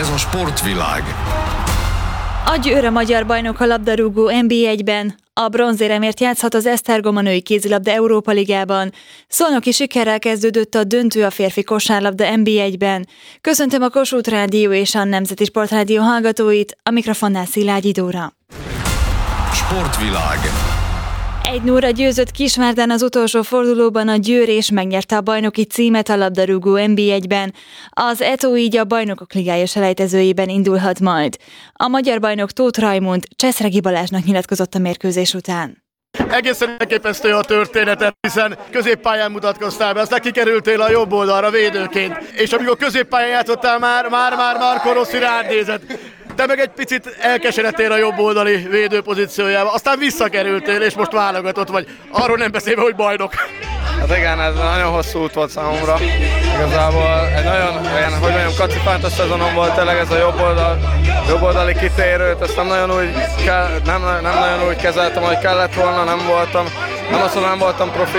Ez a sportvilág. A Győr a magyar bajnok a labdarúgó NB1-ben, a bronzéremért játszhat az Esztergom a női kézilabda Európa Ligában. Szolnoki sikerrel kezdődött a döntő a férfi kosárlabda NB1-ben. Köszöntöm a Kossuth Rádió és a Nemzeti Sportrádió hallgatóit, a mikrofonnál Szilágyi Dóra. Sportvilág. 1-0-ra győzött Kisvárdán az utolsó fordulóban a Győr és megnyerte a bajnoki címet a labdarúgó NB1-ben. Az ETO így a Bajnokok Ligája selejtezőjében indulhat majd. A magyar bajnok Tóth Rajmund Cseszregi Balázsnak nyilatkozott a mérkőzés után. Egészen elképesztő a történetet, hiszen középpályán mutatkoztál be, aztán kikerültél a jobb oldalra védőként, és amikor középpályán játszottál már Marco Rossi rád nézett. Te meg egy picit elkeseredtél a jobb oldali védőpozíciójába, aztán visszakerültél, és most válogatott vagy. Arról nem beszélve, hogy bajnok. Hát igen, ez nagyon hosszú út volt számomra. Igazából egy nagyon, kacifántos szezonom volt tényleg ez a jobb oldali kitérőt, ezt nem nagyon úgy kezeltem, ahogy kellett volna, nem voltam profi,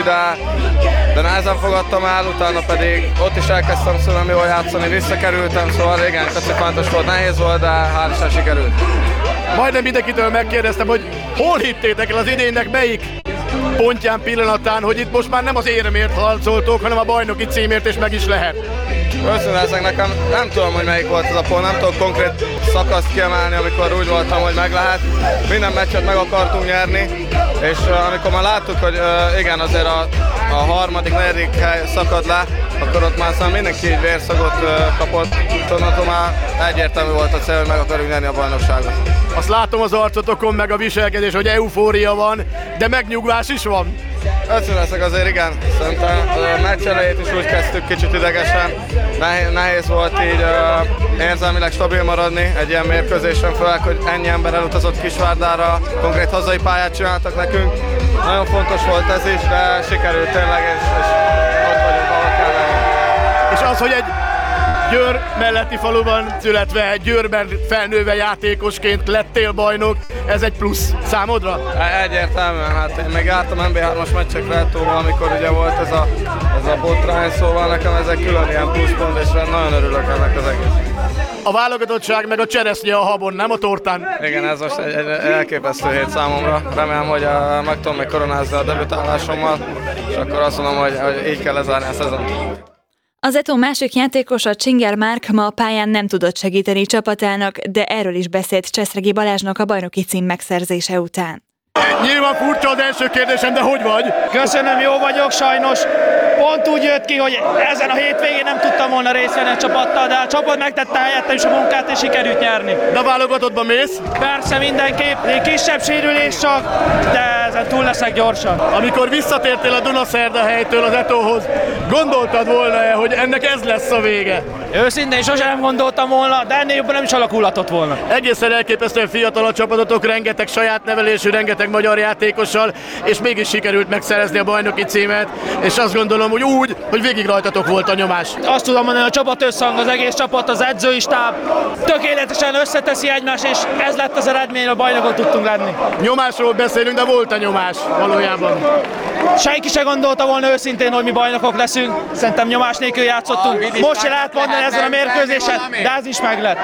de nehezen fogadtam el, utána pedig ott is elkezdtem szóval jól játszani, visszakerültem, szóval igen, kacifántos volt, nehéz volt, de hál' Isten sikerült. Majdnem mindenkitől megkérdeztem, hogy hol hittétek el az idénynek melyik pontján, pillanatán, hogy itt most már nem az éremért harcoltok, hanem a bajnoki címért, és meg is lehet. Őszintén nekem nem tudom, hogy melyik volt ez a pont, nem tudok konkrét szakaszt kiemelni, amikor úgy voltam, hogy meg lehet. Minden meccset meg akartunk nyerni, és amikor már láttuk, hogy igen, azért a harmadik, negyedik hely szakad le, akkor ott már mindenki így vérszagot kapott, onnantól már egyértelmű volt a cél, hogy meg akarjuk nyerni a bajnokságot. Azt látom az arcotokon, meg a viselkedés, hogy eufória van, de megnyugvás is van. Összüleszek azért, igen. Szerintem a meccs elejét is úgy kezdtük kicsit idegesen. Nehéz volt így érzelmileg stabil maradni egy ilyen mérkőzésen, főleg, hogy ennyi ember elutazott Kisvárdára, konkrét hazai pályát csináltak nekünk. Nagyon fontos volt ez is, de sikerült tényleg, és ott vagyunk, ahol kell lenni. És az, hogy egy Győr melletti faluban születve, Győrben felnőve játékosként lettél bajnok, ez egy plusz számodra? Egyértelműen, hát én még jártam NB3-as meccsekre Etóval, amikor ugye volt ez a botrány, szóval nekem ez egy külön ilyen pluszpont, és nagyon örülök ennek az egész. A válogatottság meg a cseresznye a habon, nem a tortán? Igen, ez most egy elképesztő hét számomra. Remélem, hogy meg tudom még koronázni a debütálásommal, és akkor azt mondom, hogy így kell lezárni a szezont. Az ETO másik játékosa Csinger Márk ma a pályán nem tudott segíteni csapatának, de erről is beszélt Cseszregi Balázsnak a bajnoki cím megszerzése után. Nyilván furcsa az első kérdésem, de hogy vagy? Köszönöm, jó vagyok, sajnos pont úgy jött ki, hogy ezen a hétvégén nem tudtam volna részt venni a csapattal, de a csapat megtette helyettem is a munkát, és sikerült nyerni. De a válogatottba mész? Persze, mindenképp, egy kisebb sérülés csak, de ezen túl leszek gyorsan. Amikor visszatértél a Dunaszerdahelytől az Etóhoz, gondoltad volna-e, hogy ennek ez lesz a vége? Őszintén sosem nem gondoltam volna, de ennél jobban nem is alakulhatott volna. Egészen elképesztően fiatal a csapatotok, rengeteg saját nevelésű, rengeteg magyar játékossal, és mégis sikerült megszerezni a bajnoki címet, és azt gondolom, hogy úgy, hogy végig rajtatok volt a nyomás. Azt tudom mondani, a csapat összhang, az egész csapat, az edzői stáb tökéletesen összeteszi egymást, és ez lett az eredmény, a bajnokot tudtunk lenni. Nyomásról beszélünk, de volt a nyomás valójában. Senki se gondolta volna őszintén, hogy mi bajnokok leszünk. Szerintem nyomás nélkül játszottunk. Most se lehet mondani ezen a mérkőzésen, de ez is meglett.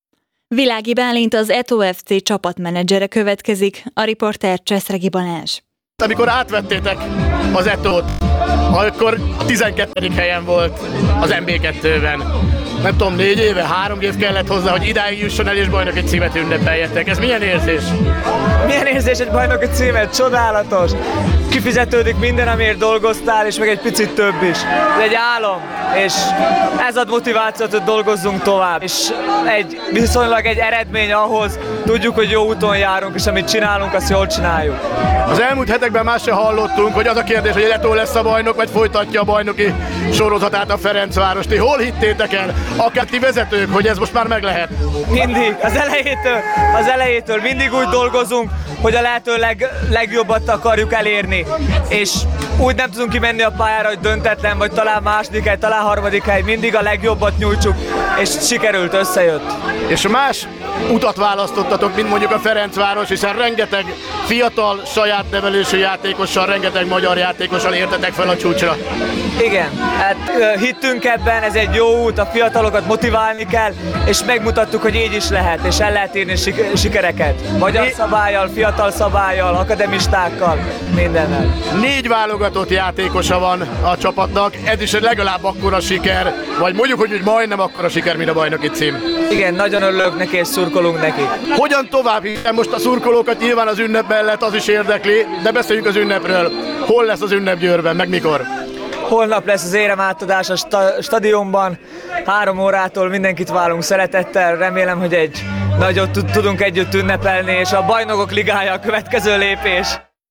Világi Bálint, az ETO FC csapatmenedzsere következik, a riporter Cseszregi Balázs. Amikor átvettétek az Etót, akkor 12. helyen volt az MB2-ben. Nem tudom, 4 éve, 3 év kellett hozzá, hogy idáig jusson el és bajnoki címet ünnepeljetek. Ez milyen érzés? Milyen érzés egy bajnoki címet? Csodálatos! Kifizetődik minden, amiért dolgoztál, és meg egy picit több is. Ez egy álom, és ez ad motivációt, hogy dolgozzunk tovább. És viszonylag egy eredmény ahhoz, tudjuk, hogy jó úton járunk, és amit csinálunk, azt jól csináljuk. Az elmúlt hetekben más se hallottunk, hogy az a kérdés, hogy Etó lesz a bajnok, vagy folytatja a bajnoki sorozatát a Ferencváros. Ti hol hittétek el, akár ti vezetők, hogy ez most már meg lehet? Mindig, az elejétől mindig úgy dolgozunk, hogy a lehető legjobbat akarjuk elérni. nyerni, és úgy nem tudunk kimenni a pályára, hogy döntetlen, vagy talán második hely, talán harmadik hely, mindig a legjobbat nyújtsuk, és sikerült, összejött. És más utat választottatok, mint mondjuk a Ferencváros, hiszen rengeteg fiatal, saját nevelésű játékossal, rengeteg magyar játékossal értetek fel a csúcsra. Igen, hát hittünk ebben, ez egy jó út, a fiatalokat motiválni kell, és megmutattuk, hogy így is lehet, és el lehet írni sikereket. Magyar szabállyal, fiatal szabállyal, akademistákkal, mindennel. 4 válogatott játékosa van a csapatnak, ez is legalább akkora siker, vagy mondjuk, hogy majdnem akkora siker, mint a bajnoki cím. Igen, nagyon örülök neki, és szurkolunk neki. Hogyan tovább? Most a szurkolókat nyilván az ünnep mellett az is érdekli, de beszéljünk az ünnepről. Hol lesz az ünnep Győrben, meg mikor? Holnap lesz az éremátadás a stadionban, 3 órától mindenkit várunk szeretettel, remélem, hogy egy nagyot tudunk együtt ünnepelni, és a Bajnokok Ligája a következő lépés.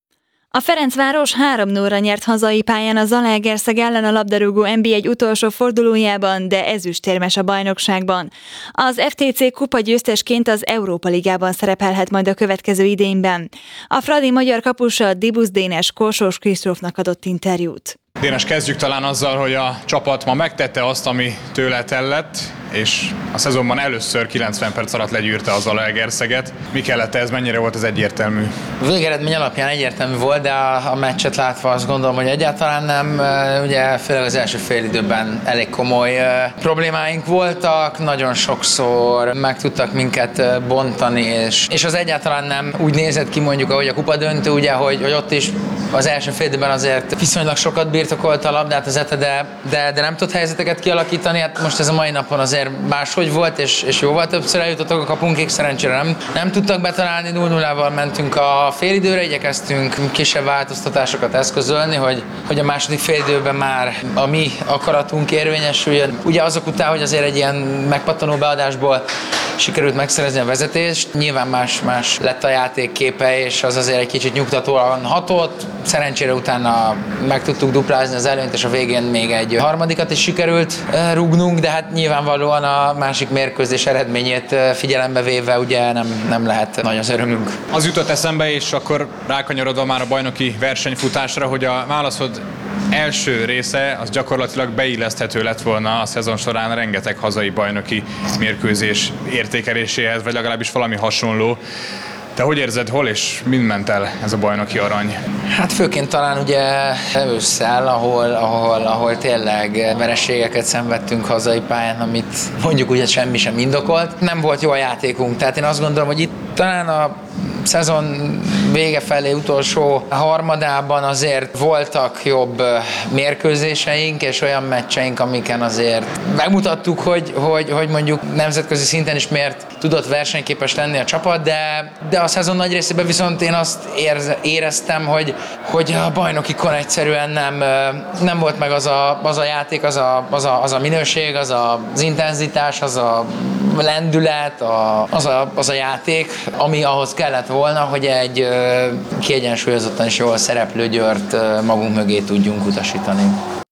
A Ferencváros 3-0-ra nyert hazai pályán a Zalaegerszeg ellen a labdarúgó NB1 utolsó fordulójában, de ezüstérmes a bajnokságban. Az FTC kupa győztesként az Európa Ligában szerepelhet majd a következő idényben. A Fradi magyar kapusa Dibusz Dénes Korsós Kristófnak adott interjút. Dénes, kezdjük talán azzal, hogy a csapat ma megtette azt, ami tőle tellett, és a szezonban először 90 perc alatt legyűrte a Zalaegerszeget. Mi kellett ez, mennyire volt ez egyértelmű? A végeredmény alapján egyértelmű volt, de a meccset látva azt gondolom, hogy egyáltalán nem. Ugye főleg az első fél időben elég komoly problémáink voltak, nagyon sokszor meg tudtak minket bontani, és az egyáltalán nem úgy nézett ki mondjuk, ahogy a kupa döntő, ugye, hogy ott is az első fél időben azért viszonylag sokat birtokolta a labdát az Ete, de nem tudott helyzeteket kialakítani. Hát most ez a mai napon azért máshogy volt, és jóval többször eljutottak a kapunkig, szerencsére nem tudtak betalálni, 0-0-val mentünk a félidőre, igyekeztünk kisebb változtatásokat eszközölni, hogy a második félidőben már a mi akaratunk érvényesüljön. Ugye azok után, hogy azért egy ilyen megpattanó beadásból sikerült megszerezni a vezetést, nyilván más lett a játék képe, és az azért egy kicsit nyugtatóan hatott. Szerencsére utána meg tudtuk duplázni az előnyt, és a végén még egy harmadikat is sikerült rúgnunk, de hát nyilvánvalóan a másik mérkőzés eredményét figyelembe véve ugye nem lehet nagy az örömünk. Az jutott eszembe, és akkor rákanyarodva már a bajnoki versenyfutásra, hogy a válaszod első része az gyakorlatilag beilleszthető lett volna a szezon során rengeteg hazai bajnoki mérkőzés értékeléséhez, vagy legalábbis valami hasonló. Te hogy érzed, hol és mind ment el ez a bajnoki arany? Hát főként talán ugye ősszel, ahol tényleg vereségeket szenvedtünk hazai pályán, amit mondjuk ugye semmi sem indokolt. Nem volt jó a játékunk, tehát én azt gondolom, hogy itt talán a szezon vége felé utolsó harmadában azért voltak jobb mérkőzéseink, és olyan meccseink, amiken azért megmutattuk, hogy mondjuk nemzetközi szinten is miért tudott versenyképes lenni a csapat, de a szezon nagy részében viszont én azt éreztem, hogy a bajnokikon egyszerűen nem volt meg az a játék, az a minőség, az intenzitás, az a lendület, az a játék, ami ahhoz kellett volna, hogy egy kiegyensúlyozottan és jól szereplő Győrt magunk mögé tudjunk utasítani.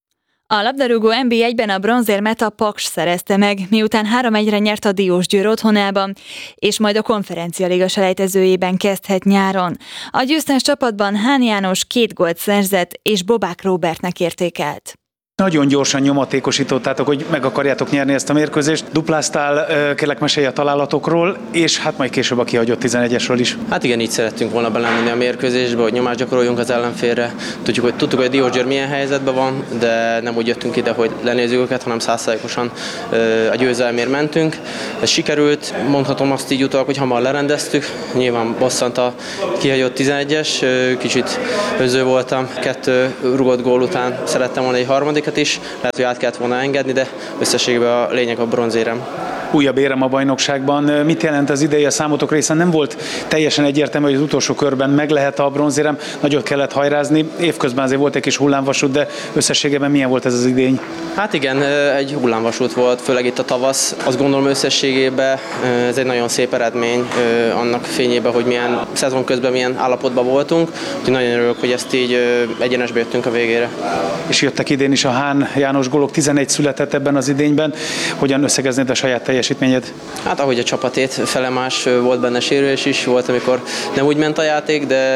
A labdarúgó NB1-ben a bronzérmet a Paks szerezte meg, miután 3-1-re nyert a Diósgyőr otthonában, és majd a konferencialiga selejtezőjében kezdhet nyáron. A győztes csapatban Hán János 2 gólt szerzett, és Bobák Róbertnek értékelt. Nagyon gyorsan nyomatékosítottátok, hogy meg akarjátok nyerni ezt a mérkőzést. Dupláztál, kérlek mesélj a találatokról, és hát majd később a kihagyott 11-esről is. Hát igen, így szerettünk volna belemenni a mérkőzésbe, hogy nyomást gyakoroljunk az ellenfélre. Tudtuk, hogy a Diósgyőr milyen helyzetben van, de nem úgy jöttünk ide, hogy lenézzük őket, hanem 100%-osan a győzelmért mentünk. Ez sikerült, mondhatom azt így utólag, hogy hamar lerendeztük. Nyilván bosszant a kihagyott 11-es, kicsit öző voltam. 2 rugott gól után szerettem volna egy harmadikat is, lehet, hogy át kellett volna engedni, de összességében a lényeg a bronzérem. Újabb érem a bajnokságban. Mit jelent az ideje a számotokra, hiszen nem volt teljesen egyértelmű, hogy az utolsó körben meg lehet a bronzérem, nagyot kellett hajrázni, évközben azért volt egy kis hullámvasút, de összességében milyen volt ez az idény? Hát igen, egy hullámvasút volt, főleg itt a tavasz. Azt gondolom összességében ez egy nagyon szép eredmény annak fényében, hogy milyen szezon közben milyen állapotban voltunk. Úgyhogy nagyon örülök, hogy ezt így egyenesbe jöttünk a végére. És jöttek idén is a Hán János gólok, 11 született ebben az idényben. Hogyan összegeznéd a saját teljesítményed? Hát ahogy a csapatét, fele más volt benne sérülés is, volt, amikor nem úgy ment a játék, de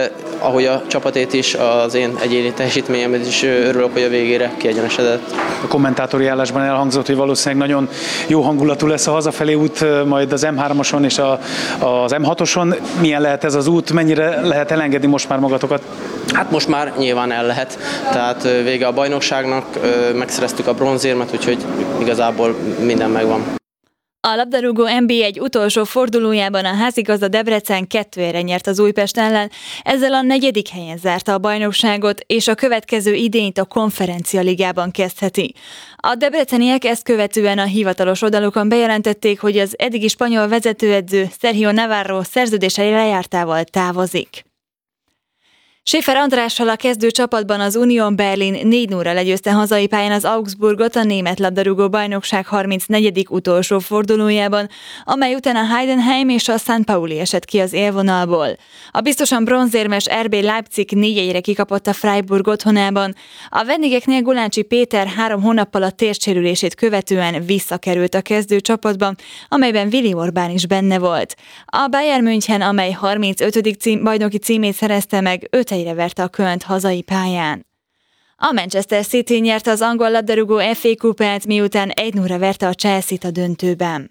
ahogy a csapatét is, az én egyéni teljesítményemet is örülök, hogy a végére kiegyenesedett. A kommentátori állásban elhangzott, hogy valószínűleg nagyon jó hangulatú lesz a hazafelé út, majd az M3-oson és az M6-oson. Milyen lehet ez az út, mennyire lehet elengedni most már magatokat? Hát most már nyilván el lehet, tehát vége a bajnokságnak, megszereztük a bronzérmet, úgyhogy igazából minden megvan. A labdarúgó NB1 utolsó fordulójában a házigazda Debrecen 2-re nyert az Újpest ellen, ezzel a 4. helyen zárta a bajnokságot, és a következő idényt a Konferencia Ligában kezdheti. A debreceniek ezt követően a hivatalos oldalukon bejelentették, hogy az eddigi spanyol vezetőedző Sergio Navarro szerződése lejártával távozik. Schäfer Andrással a kezdő csapatban az Union Berlin 4-0-ra legyőzte hazai pályán az Augsburgot a német labdarúgó bajnokság 34. utolsó fordulójában, amely után a Heidenheim és a St. Pauli esett ki az élvonalból. A biztosan bronzérmes RB Leipzig 4-1-re kikapott a Freiburg otthonában. A vendégeknél Guláncsi Péter 3 hónappal a térsérülését követően visszakerült a kezdő csapatban, amelyben Willi Orbán is benne volt. A Bayern München, amely 35. bajnoki címét szerezte meg, 5-1-re verte a Kölnt hazai pályán. A Manchester City nyerte az angol labdarúgó FA kupát, miután 1-0-ra verte a Chelsea-t a döntőben.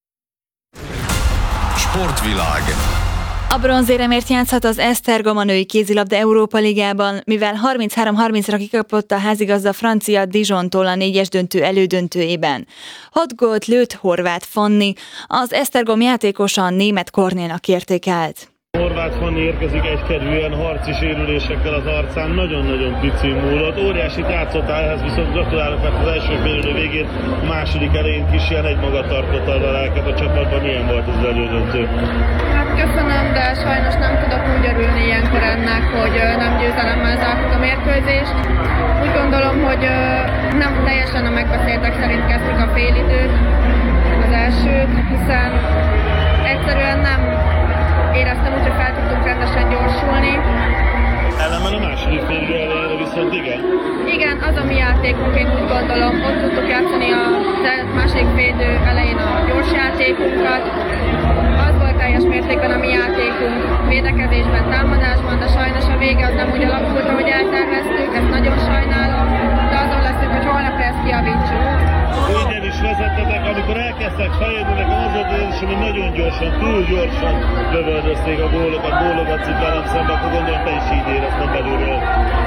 Sportvilág. A bronzéremért játszhat az Esztergom a női kézilabda Európa Ligában, mivel 33-30-ra kikapott a házigazda francia Dijontól a 4-es döntő elődöntőjében. 6 gólt lőtt Horváth Fanni, az Esztergom játékosa a német Kornélnak értékelt. Horváth Fanni érkezik egykedvűen, harci sérülésekkel az arcán, nagyon-nagyon pici múlott. Óriásit játszott ehhez, viszont gratulálok, mert az első félidő végén, a második elején kis ilyen egymaga tartotta a lelket a csapatban. Milyen volt az elődöntő? Hát köszönöm, de sajnos nem tudok úgy örülni ilyenkor ennek, hogy nem győzelemmel zártuk a mérkőzést. Úgy gondolom, hogy nem teljesen a megbeszéltek szerint kezdtük a félidőt, az elsőt, hiszen egyszerűen nem éreztem úgy, hogy fel tudtunk rendesen gyorsulni. Ellenben a második félidő elejére viszont igen? Igen, az a mi játékunk, én úgy gondolom, ott tudtuk játszani a második félidő elején a gyors játékunkat. Az volt teljes mértékben a mi játékunk védekezésben, támadásban, de sajnos a vége az nem úgy alakult, ahogy elterveztük, ezt nagyon sajnálom, de azon leszünk, hogy holnapra ezt kijavítsuk. Ingyen is vezettetek, amikor elkezdtek fejlődni, nekem az volt az, hogy nagyon gyorsan, túl gyorsan lövöldözték a gólokat velem szemben, akkor gondolom, te is így éreztem belülről.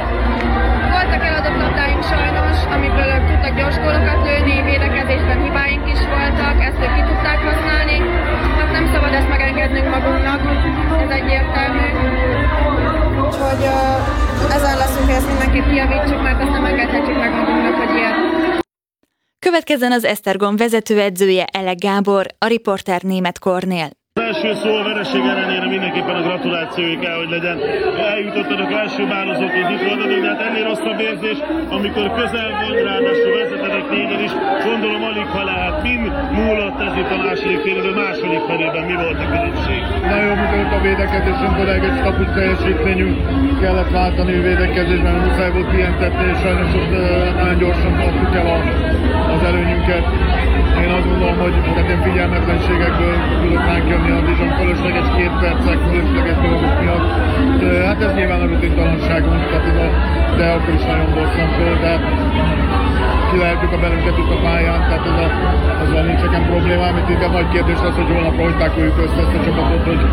Voltak eladott labdáink sajnos, amikről ők tudtak gyors gólokat lőni, védekezésben hibáink is voltak, ezt ők ki tudták használni. Hát nem szabad ezt megengednünk magunknak, ez egyértelmű. Úgyhogy ezen leszünk, hogy ezt mindenképp kijavítsuk, mert ezt nem engedhetjük meg magunknak, hogy ilyen. Következzen az Esztergom vezetőedzője Elek Gábor, a riporter Németh Kornél. Az első szó a vereség ellenére mindenképpen a gratulációja kell, hogy legyen. Eljutottatok első bálozókhoz, itt voltatok, de hát ennél rosszabb érzés, amikor közel volt, ráadásul vezetetek 4-en is, gondolom alig ha lehet. Min múlott ez itt a második félidő, második felében, mi volt a különbség? Nagyon mutatott a védekezésünk, a egy stapus teljesítményünk, kellett váltani a védekezésben, muszáj volt pihentetni, és sajnos ott nagyon gyorsan adtuk el az előnyünket. Én azt gondolom, hogy én figyelmetlenségekből tudok ránk jönni a Dijon fölösleges 2 percek, fölösleges dolgok miatt. Hát ez nyilván a rutintalanságunk, de akkor is nagyon bosszantó, de kilehetjük a bennünket itt a pályán, tehát azzal nincs nekem problémám, itt inkább nagy kérdés az, hogy holnapra hogy tákoljuk össze ezt a csapatot, hogy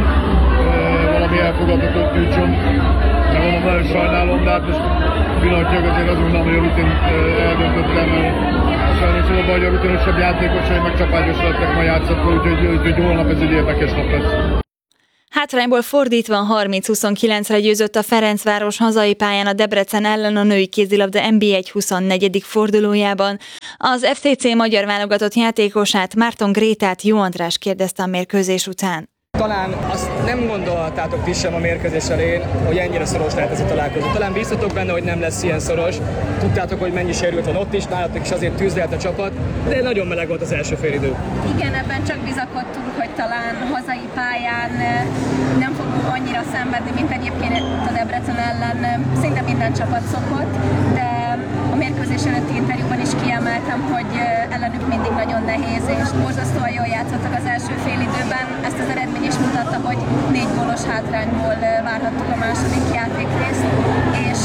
valami elfogadhatót nyújtson. De mondom, nagyon sajnálom, de hát most pillanatnyilag azért azt gondolom, hogy a rutin eldöntöttem, sajnos az a baj, hogy a rutinosabb játékosai meg csapágyos lettek ma játszatva, úgyhogy holnap ez egy érdekes nap lesz. Hátrányból fordítva 30-29-re győzött a Ferencváros hazai pályán a Debrecen ellen a női kézilabda NB1 24. fordulójában. Az FCC magyar válogatott játékosát, Márton Grétát Jó András kérdezte a mérkőzés után. Talán azt nem gondoltátok ti sem a mérkőzés elején, hogy ennyire szoros lehet ez a találkozó. Talán bíztatok benne, hogy nem lesz ilyen szoros. Tudtátok, hogy mennyi sérült van ott is, nálatok is azért tűzlelt a csapat, de nagyon meleg volt az első félidő. Igen, ebben csak bizakodtunk, hogy talán hazai pályán nem fogunk annyira szenvedni, mint egyébként a Debrecen ellen szinte minden csapat szokott, de a mérkőzés előtti interjúban is kiemeltem, hogy ellenük mindig nagyon nehéz, és borzasztóan jól játszottak az első fél időben. Ezt az eredmény is mutatta, hogy 4 gólos hátrányból várhattuk a második játékrészt, és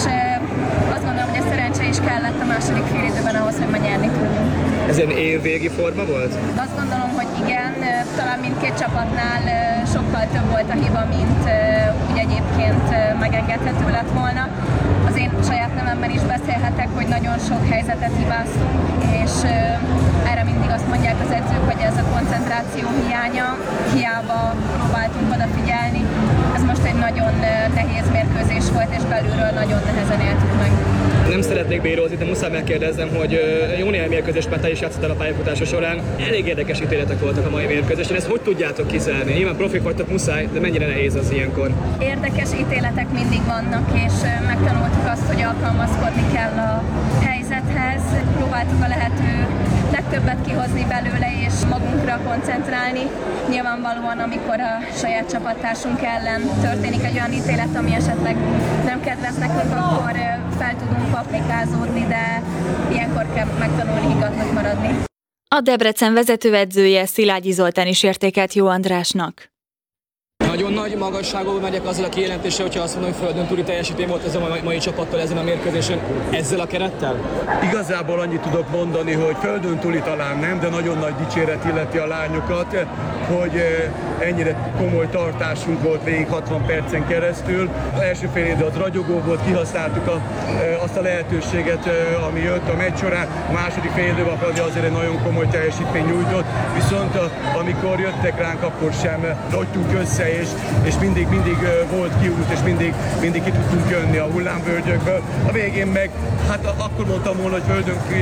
azt gondolom, hogy a szerencse is kellett a második fél időben ahhoz, hogy ma nyerni tudjunk. Ez egy évvégi forma volt? Azt gondolom, hogy igen, talán mindkét csapatnál sokkal több volt a hiba, mint úgy egyébként megengedhető lett volna. Az én saját nevemben is beszélhetek, hogy nagyon sok helyzetet hibáztunk, és erre mindig azt mondják az edzők, hogy ez a koncentráció hiánya, hiába próbáltunk odafigyelni. Ez most egy nagyon nehéz mérkőzés volt, és belülről nagyon nehezen éltük meg. Nem szeretnék bírózni, de muszáj megkérdeznem, hogy jó néhány mérkőzést már te is játszottál a pályafutása során. Elég érdekes ítéletek voltak a mai mérkőzésen. Ezt hogy tudjátok kizárni? Nyilván profik vagytok, muszáj, de mennyire nehéz az ilyenkor? Érdekes ítéletek mindig vannak, és megtanultuk azt, hogy alkalmazkodni kell a helyzethez. Próbáltuk a lehető legtöbbet kihozni belőle, és magunkra koncentrálni. Nyilvánvalóan, amikor a saját csapattársunk ellen történik egy olyan ítélet, ami esetleg nem kedvez nekünk, akkor fel tudunk paprikázódni, de ilyenkor kell megtanulni higgadtnak maradni. A Debrecen vezetőedzője Szilágyi Zoltán is értékelt Jó Andrásnak. Nagyon nagy magasságból megyek azzal a kijelentéssel, hogyha azt mondom, hogy földön túli teljesítmény volt ez a mai csapattal ezen a mérkőzésen, ezzel a kerettel? Igazából annyit tudok mondani, hogy földön túli talán nem, de nagyon nagy dicséret illeti a lányokat, hogy ennyire komoly tartásunk volt végig 60 percen keresztül. Az első fél idő az ragyogó volt, kihasználtuk azt a lehetőséget, ami jött a meccs során. A második fél időben azért egy nagyon komoly teljesítmény nyújtott, viszont amikor jöttek ránk, akkor sem rogytunk össze, és mindig volt kiút, és mindig ki tudtunk jönni a hullámvölgyökből. A végén meg, hát akkor mondtam volna, hogy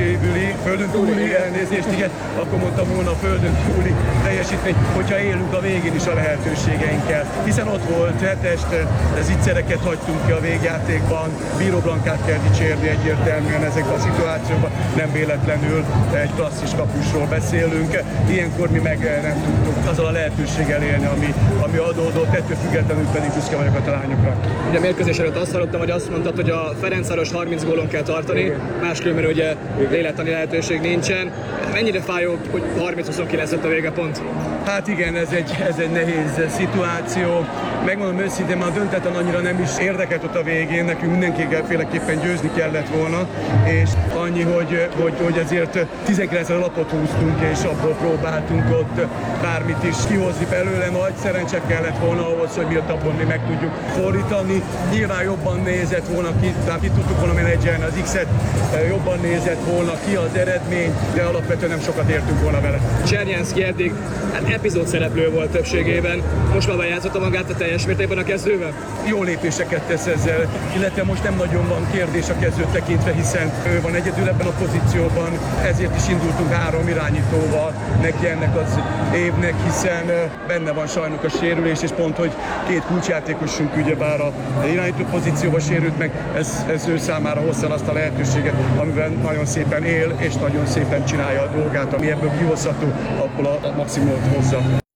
földön túli elnézést, igen, akkor mondtam volna a földön túli teljesítmény, hogyha élünk a végén is a lehetőségeinkkel. Hiszen ott volt hetest, zicsereket hagytunk ki a végjátékban, Bíró Blankát kell dicsérni egyértelműen ezekben a szituációkban, nem véletlenül egy klasszis kapusról beszélünk. Ilyenkor mi meg nem tudtuk azzal a lehetőséggel élni, ami adódott, ettől függetlenül pedig büszke vagyok a lányokra. Ugye a mérkőzés előtt azt hallottam, hogy azt mondtad, hogy a Ferencváros 30 gólon kell tartani, máskülönben ugye lélektani lehetőség nincsen. Mennyire fájó, hogy 30-29 lett a végepont? Hát igen, ez egy nehéz szituáció. Megmondom őszintén, már a döntetlen annyira nem is érdekelt ott a végén, nekünk mindenképpen győzni kellett volna, és annyi, hogy ezért 19 lapot húztunk, és abból próbáltunk ott bármit is kihozni belőle. Nagy szerencse kellett volna ahhoz, hogy miatt abból mi meg tudjuk fordítani. Nyilván jobban nézett volna ki, tehát ki tudtuk volna menedzselni az X-et, jobban nézett volna ki az eredmény, de alapvetően nem sokat értünk volna vele. Csernyánszky eddig epizód szereplő volt többségében, most már bejátszotta magát a teljes mértékben a kezdővel? Jó lépéseket tesz ezzel, illetve most nem nagyon van kérdés a kezdőt tekintve, hiszen ő van egyedül ebben a pozícióban, ezért is indultunk 3 irányítóval neki ennek az évnek, hiszen benne van sajnos a sérülés, és pont, hogy 2 kulcsjátékosunk ugyebár a irányító pozícióba sérült meg, ez ő számára hozza azt a lehetőséget, amiben nagyon szépen él, és nagyon szépen csinálja a dolgát, ami ebből kihozható, abból a maximumot hozza.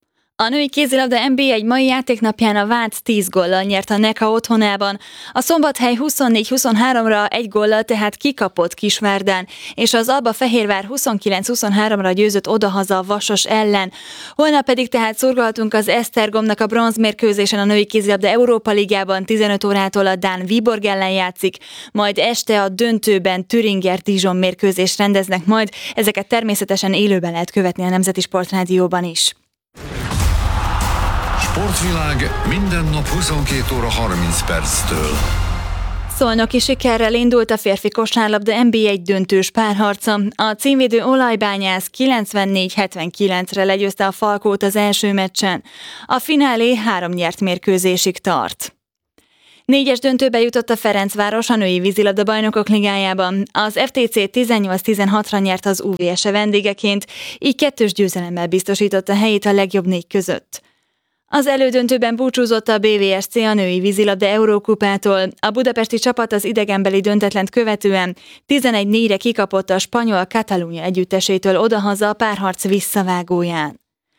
A női kézilabda NB1 mai játéknapján a Vác 10 góllal nyert a Neka otthonában, a Szombathely 24-23-ra 1 góllal tehát kikapott Kisvárdán, és az Alba Fehérvár 29-23-ra győzött odahaza a Vasas ellen. Holnap pedig tehát szurkolhatunk az Esztergomnak a bronzmérkőzésen a női kézilabda Európa Ligában 15 órától a dán Viborg ellen játszik, majd este a döntőben Thüringer-Dijon mérkőzést rendeznek majd, ezeket természetesen élőben lehet követni a Nemzeti Sportrádióban is. Sportvilág minden nap 22 óra 30 perctől. Szolnoki sikerrel indult a férfi kosárlabda NB1 döntős párharca. A címvédő Olajbányász 94-79-re legyőzte a Falkót az első meccsen. A finálé 3 nyert mérkőzésig tart. 4-es döntőbe jutott a Ferencváros a női vízilabda bajnokok ligájában. Az FTC 18-16-ra nyert az UVS-e vendégeként, így 2-s győzelemmel biztosította helyét a legjobb 4 között. Az elődöntőben búcsúzott a BVSC a női vízilabda Eurókupától. A budapesti csapat az idegenbeli döntetlent követően 11-4-re kikapott a spanyol Catalunya együttesétől odahaza a párharc visszavágóján.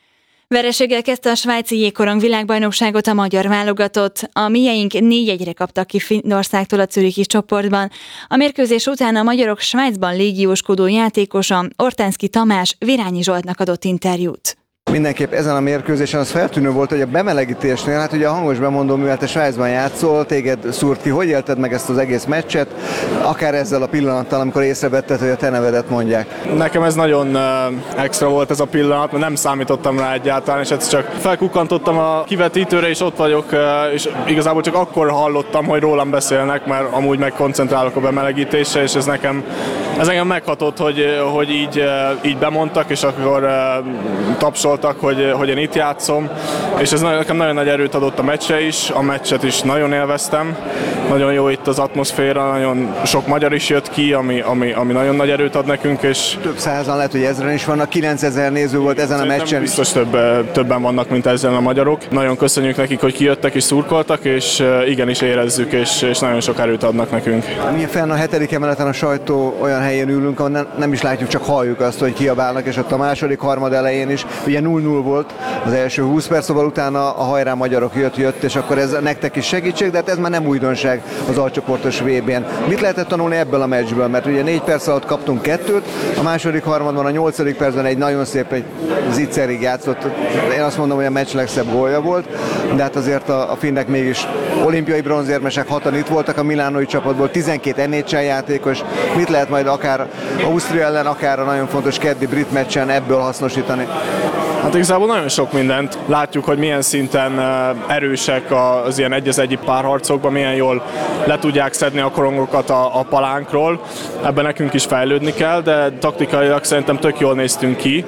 Vereséggel kezdte a svájci jégkorong világbajnokságot a magyar válogatott. A mieink 4-1-re kaptak ki Finnországtól a zürichi csoportban. A mérkőzés után a magyarok Svájcban légióskodó játékosa Ortánszky Tamás Virányi Zsoltnak adott interjút. Mindenképp ezen a mérkőzésen az feltűnő volt, hogy a bemelegítésnél, hát ugye a hangos bemondó, mivel te Svájcban játszol, téged szúrt ki. Hogy élted meg ezt az egész meccset, akár ezzel a pillanattal, amikor észrevetted, hogy a te nevedet mondják? Nekem ez nagyon extra volt ez a pillanat, mert nem számítottam rá egyáltalán, és ezt csak felkukkantottam a kivetítőre, és ott vagyok, és igazából csak akkor hallottam, hogy rólam beszélnek, mert amúgy meg koncentrálok a bemelegítésre, és ez engem meghatott, hogy így bemondtak, és akkor tapsoltak, hogy én itt játszom, és ez nekem nagyon nagy erőt adott a meccsre is, a meccset is nagyon élveztem, nagyon jó itt az atmoszféra, nagyon sok magyar is jött ki, ami nagyon nagy erőt ad nekünk, és több százan, lehet, hogy 1000-en is vannak, 9000 néző volt ezen a meccsen. Biztos többen vannak, mint ezen a magyarok. Nagyon köszönjük nekik, hogy kijöttek és szurkoltak, és igenis érezzük, és nagyon sok erőt adnak nekünk. Milyen fenn a 7. emeleten a sajtó olyan helyén ülünk, ahol nem is látjuk, csak halljuk azt, hogy kiabálnak, és ott a második harmad elején is, ugye 0-0 volt az első 20 perc, szóval utána a hajrá magyarok jött, és akkor ez nektek is segítség, de hát ez már nem újdonság az alcsoportos VB-n. Mit lehetett tanulni ebből a meccsből? Mert ugye 4 perc alatt kaptunk 2-t, a második harmadban, a 8. percben egy nagyon szép, egy zicserig játszott. Én azt mondom, hogy a meccs legszebb gólja volt, de hát azért a finnek mégis olimpiai bronzérmesek, 6-an itt voltak a milánói csapatból, 12 NHL játékos. Mit lehet majd akár Ausztria ellen, akár a nagyon fontos keddi brit meccsen ebből hasznosítani? Hát igazából nagyon sok mindent. Látjuk, hogy milyen szinten erősek az ilyen 1-1 párharcokban, milyen jól le tudják szedni a korongokat a palánkról. Ebben nekünk is fejlődni kell, de taktikailag szerintem tök jól néztünk ki,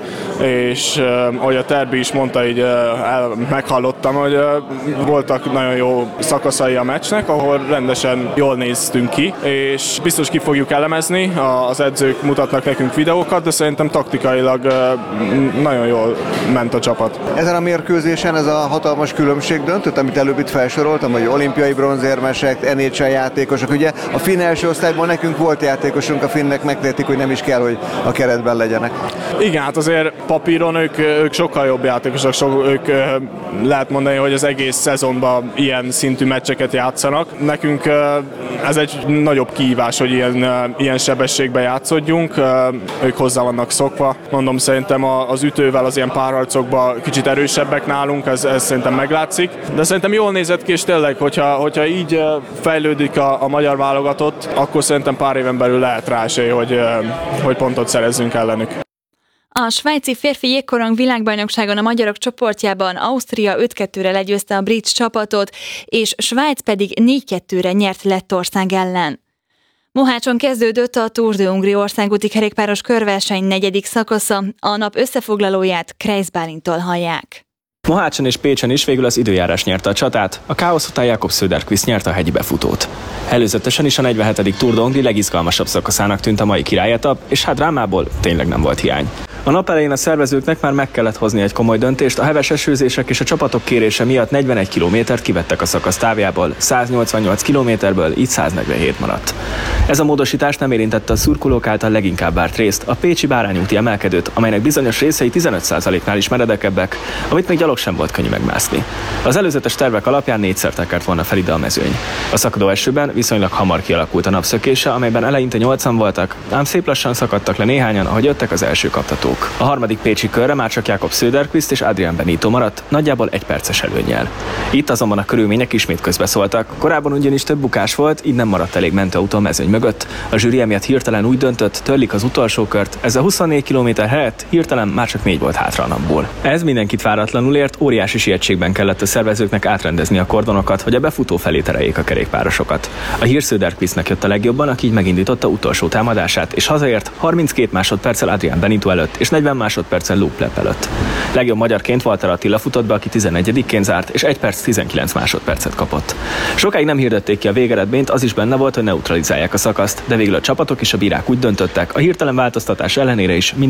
és ahogy a Terbi is mondta, így meghallottam, hogy voltak nagyon jó szakaszai a meccsnek, ahol rendesen jól néztünk ki, és biztos ki fogjuk elemezni, az edzők mutatnak nekünk videókat, de szerintem taktikailag nagyon jól ment a csapat. Ezen a mérkőzésen ez a hatalmas különbség döntött, amit előbb itt felsoroltam, hogy olimpiai bronzérmesek, NHL játékosok. Ugye a finn első osztályban nekünk volt játékosunk, a finnek megtehetik, hogy nem is kell, hogy a keretben legyenek. Igen, hát azért papíron ők sokkal jobb játékosok, ők lehet mondani, hogy az egész szezonban ilyen szintű meccseket játszanak. Nekünk ez egy nagyobb kihívás, hogy ilyen sebességben játszódjunk, ők hozzá vannak szokva. Mondom, szerintem az ütővel az ilyen párharcokban kicsit erősebbek nálunk, ez szerintem meglátszik. De szerintem jól nézett ki, és tényleg, hogyha így fejlődik a magyar válogatott, akkor szerintem pár éven belül lehet rá esély, hogy pontot szerezzünk ellenük. A svájci férfi jégkorong világbajnokságon a magyarok csoportjában Ausztria 5-2-re legyőzte a brit csapatot, és Svájc pedig 4-2-re nyert Lettország ellen. Mohácson kezdődött a Tour de Hungrie országúti kerékpáros körverseny 4. szakasza, a nap összefoglalóját Kreis Bálintól hallják. Mohácson és Pécsen is végül az időjárás nyerte a csatát, a káosz után Jakob Söderqvist nyerte a hegyi befutót. Előzetesen is a 47. Tour de Hungrie legizgalmasabb szakaszának tűnt a mai királyetap, és hát drámából tényleg nem volt hiány. A nap elején a szervezőknek már meg kellett hozni egy komoly döntést, a heves esőzések és a csapatok kérése miatt 41 kilométert kivettek a szakasz távjából, 188 kilométerből így 147 maradt. Ez a módosítás nem érintette a szurkolók által leginkább várt részt, a pécsi bárányúti emelkedőt, amelynek bizonyos részei 15%-nál is meredekebbek, amit még gyalog sem volt könnyű megmászni. Az előzetes tervek alapján 4-szer tekert volna fel ide a mezőny. A szakadó esőben viszonylag hamar kialakult a napszökése, amelyben eleinte 8-an voltak, ám szép lassan szakadtak le néhányan, ahogy jöttek az első kaptatók. A harmadik pécsi körre már csak Jakob Söderqvist és Adrian Benito maradt, nagyjából 1 perces előnnyel. Itt azonban a körülmények ismét közbeszóltak. Korábban ugyanis több bukás volt, így nem maradt elég mentőautó a mezőny mögött. A zsűri emiatt hirtelen úgy döntött, törlik az utolsó kört, ez a 24 km helyett hirtelen már csak 4 volt hátra a napból. Ez mindenkit váratlanul ért, óriási sietségben kellett a szervezőknek átrendezni a kordonokat, hogy a befutó felé tereljék a kerékpárosokat. A hír Söderqvistnek jött a legjobban, aki így megindította utolsó támadását, és hazaért 32 másodperccel Adrian Benito előtt, és 40 másodperccel Luke Plepp előtt. Legjobb magyarként Walter Attila futott be, aki 11-ként zárt, és 1 perc 19 másodpercet kapott. Sokáig nem hirdették ki a végeredményt, az is benne volt, hogy neutralizálják a szakaszt, de végül a csapatok és a bírák úgy döntöttek, a hirtelen változtatás ellenére is